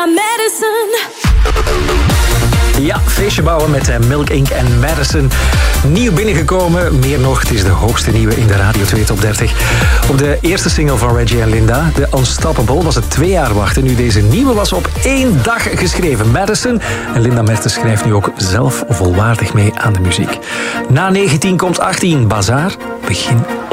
my medicine. Ja, feestje bouwen met Milk Inc. en Madison. Nieuw binnengekomen, meer nog, het is de hoogste nieuwe in de Radio 2 Top 30. Op de eerste single van Reggie en Linda, The Unstoppable, was het 2 jaar wachten. Nu deze nieuwe was op 1 dag geschreven. Madison en Linda Mertens schrijft nu ook zelf volwaardig mee aan de muziek. Na 19 komt 18, Bazaar, begin